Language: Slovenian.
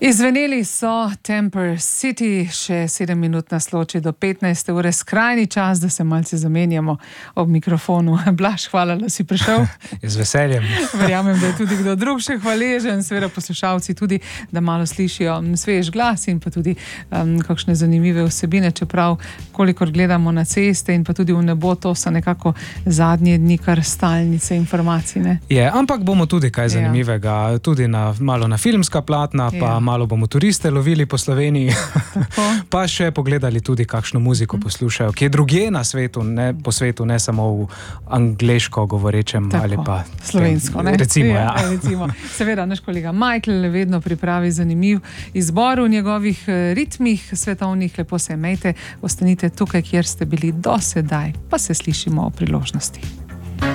Izveneli so Temper City, še 7 minut nas loči do 15. ure, skrajni čas, da se malce zamenjamo ob mikrofonu. Blaž, hvala, da si prišel. Z veseljem. Verjamem, da je tudi kdo drug še hvaležen, seveda poslušalci tudi, da malo slišijo svež glas in pa tudi kakšne zanimive vsebine, čeprav kolikor gledamo na ceste in pa tudi v nebo, to so nekako zadnje dni kar stalnice informacij, ne? Je, ampak bomo tudi kaj zanimivega, tudi malo na filmska platna, pa malo bomo turiste lovili po Sloveniji, pa še pogledali tudi, kakšno muziko poslušajo, ki je drugje na svetu, ne po svetu, ne samo v angleško govorečem ali pa slovensko, ne? Recimo, recimo. Seveda, naš kolega Michael vedno pripravi zanimiv izbor v njegovih ritmih svetovnih. Lepo se imejte, ostanite tukaj, kjer ste bili do sedaj, pa se slišimo o priložnosti.